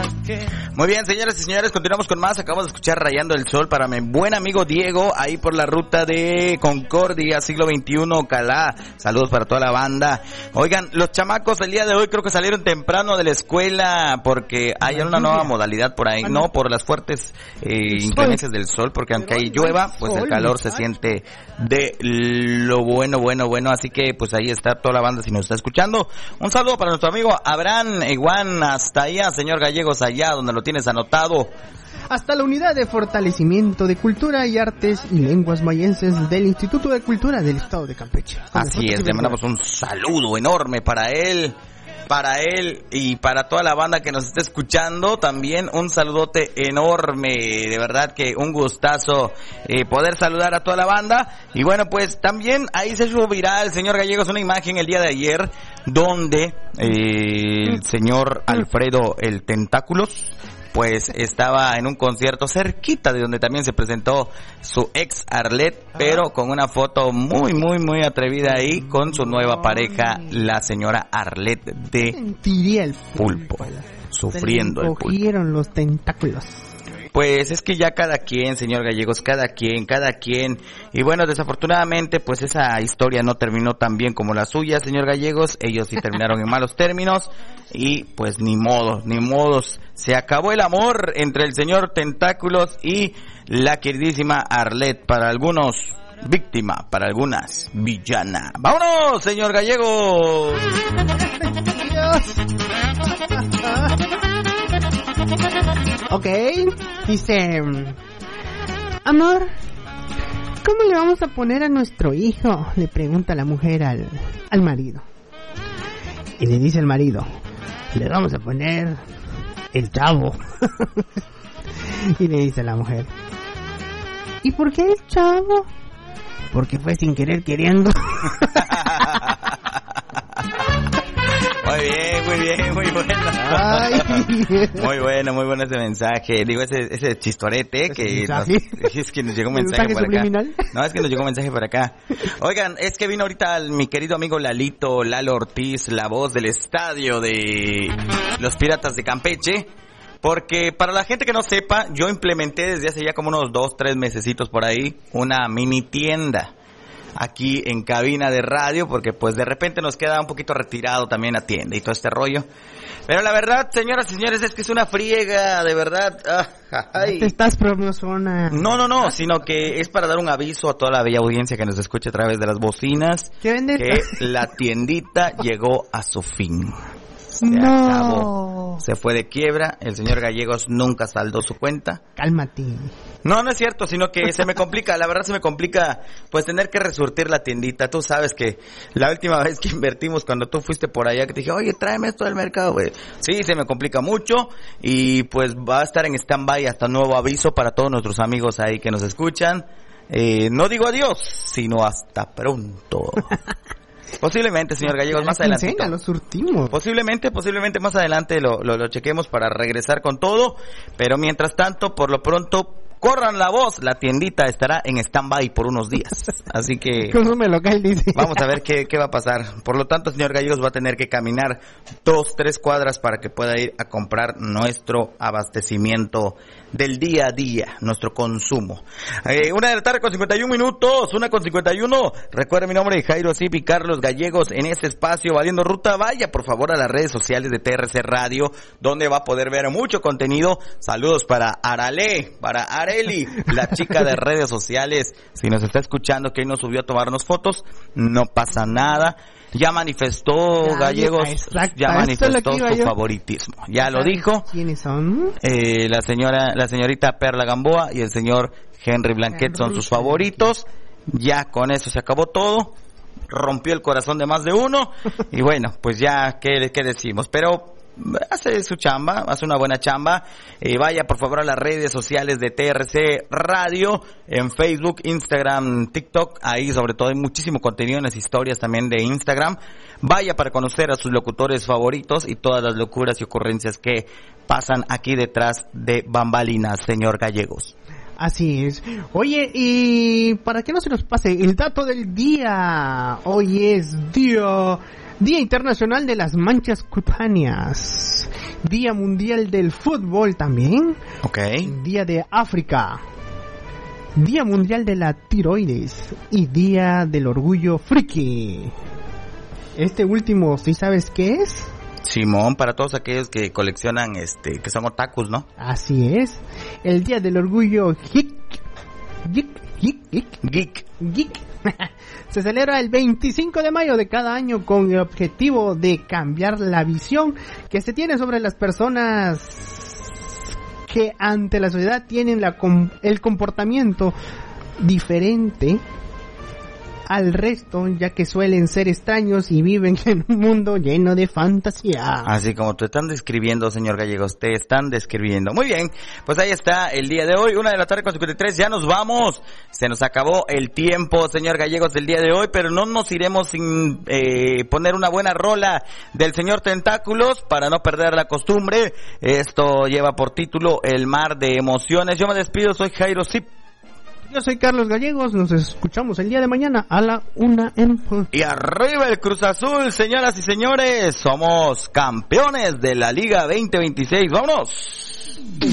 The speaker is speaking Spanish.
Muy bien, señoras y señores, continuamos con más. Acabamos de escuchar Rayando el Sol para mi buen amigo Diego, ahí por la ruta de Concordia, siglo XXI, Calá. Saludos para toda la banda. Oigan, los chamacos el día de hoy creo que salieron temprano de la escuela porque hay una nueva modalidad por ahí, no por las fuertes inclemencias del sol, porque aunque ahí llueva, pues el calor se siente de lo bueno. Así que pues ahí está toda la banda si nos está escuchando. Un saludo para nuestro amigo Abraham Iguán, hasta allá, señor Gallegos, allá donde lo tienes anotado. Hasta la Unidad de Fortalecimiento de Cultura y Artes y Lenguas Mayenses del Instituto de Cultura del Estado de Campeche. Así es, le mandamos un saludo enorme para él y para toda la banda que nos está escuchando. También un saludote enorme, de verdad que un gustazo poder saludar a toda la banda. Y bueno, pues también ahí se hizo viral, señor Gallegos, una imagen el día de ayer donde el señor Alfredo el Tentáculos pues estaba en un concierto cerquita de donde también se presentó su ex Arlet, pero con una foto muy atrevida ahí con su nueva pareja, la señora Arlet de Sentiría el Pulpo, sufriendo el pulpo. Cogieron los tentáculos. Pues es que ya cada quien, señor Gallegos, cada quien. Y bueno, desafortunadamente, pues esa historia no terminó tan bien como la suya, señor Gallegos. Ellos sí terminaron en malos términos y pues ni modos. Se acabó el amor entre el señor Tentáculos y la queridísima Arlet. Para algunos, víctima, para algunas, villana. ¡Vámonos, señor Gallegos! Ok, dice: amor, ¿cómo le vamos a poner a nuestro hijo? Le pregunta la mujer al marido. Y le dice el marido: le vamos a poner el Chavo. Y le dice la mujer: ¿y por qué el Chavo? Porque fue sin querer queriendo. Muy bueno. Ay. Muy bueno ese mensaje. Digo, ese chistorete que es que nos llegó un mensaje por subliminal. Acá. No, es que nos llegó un mensaje por acá. Oigan, es que vino ahorita mi querido amigo Lalo Ortiz, la voz del estadio de los Piratas de Campeche. Porque para la gente que no sepa, yo implementé desde hace ya como unos 2-3 mesecitos por ahí una mini tienda aquí en cabina de radio, porque pues de repente nos queda un poquito retirado también la tienda y todo este rollo. Pero la verdad, señoras y señores, es que es una friega, de verdad. Ay. Te estás promocionando. No, sino que es para dar un aviso a toda la bella audiencia que nos escucha a través de las bocinas. ¿Qué vendes? Que la tiendita llegó a su fin. No. Se fue de quiebra, el señor Gallegos nunca saldó su cuenta. Cálmate. No es cierto, sino que se me complica, la verdad se me complica pues tener que resurtir la tiendita. Tú sabes que la última vez que invertimos, cuando tú fuiste por allá, que te dije, oye, tráeme esto del mercado, güey. Sí, se me complica mucho y pues va a estar en stand-by hasta nuevo aviso para todos nuestros amigos ahí que nos escuchan. No digo adiós, sino hasta pronto. Posiblemente, señor Gallegos, más adelante. Lo surtimos. Posiblemente más adelante lo chequemos para regresar con todo. Pero mientras tanto, por lo pronto, corran la voz. La tiendita estará en stand-by por unos días. Así que consume local, dice. Vamos a ver qué va a pasar. Por lo tanto, señor Gallegos va a tener que caminar 2-3 cuadras para que pueda ir a comprar nuestro abastecimiento del día a día, nuestro consumo. 1 de la tarde con 51 minutos, 1:51. Recuerda mi nombre, Jairo Zipi Carlos Gallegos, en este espacio Valiendo Ruta. Vaya por favor a las redes sociales de TRC Radio, donde va a poder ver mucho contenido. Saludos para Arale, para Areli, la chica de redes sociales. Si nos está escuchando, que hoy nos subió a tomarnos fotos, no pasa nada. Ya manifestó Gallegos, ya manifestó su favoritismo. Ya lo dijo. ¿Quiénes son? La señorita Perla Gamboa y el señor Henry Blanquet son sus favoritos. Ya con eso se acabó todo. Rompió el corazón de más de uno. Y bueno, pues ya, ¿qué decimos? Pero hace su chamba, hace una buena chamba. Vaya por favor a las redes sociales de TRC Radio, en Facebook, Instagram, TikTok. Ahí sobre todo hay muchísimo contenido en las historias también de Instagram. Vaya para conocer a sus locutores favoritos y todas las locuras y ocurrencias que pasan aquí detrás de bambalinas, señor Gallegos. Así es. Oye, y para que no se nos pase el dato del día, hoy es Día Internacional de las Manchas Cutáneas. Día Mundial del Fútbol también. Ok. Día de África. Día Mundial de la Tiroides. Y Día del Orgullo Friki. Este último, ¿sí sabes qué es? Simón, para todos aquellos que coleccionan, que son otakus, ¿no? Así es. El Día del Orgullo Geek. Se celebra el 25 de mayo de cada año con el objetivo de cambiar la visión que se tiene sobre las personas que ante la sociedad tienen el comportamiento diferente al resto, ya que suelen ser extraños y viven en un mundo lleno de fantasía. Así como te están describiendo, señor Gallegos, te están describiendo. Muy bien, pues ahí está el día de hoy, 1:53, ya nos vamos. Se nos acabó el tiempo, señor Gallegos, del día de hoy, pero no nos iremos sin poner una buena rola del señor Tentáculos para no perder la costumbre. Esto lleva por título El Mar de Emociones. Yo me despido, soy Jairo Zip. Yo soy Carlos Gallegos, nos escuchamos el día de mañana a la 1 en punto. Y arriba el Cruz Azul, señoras y señores, somos campeones de la Liga 2026, ¡vámonos!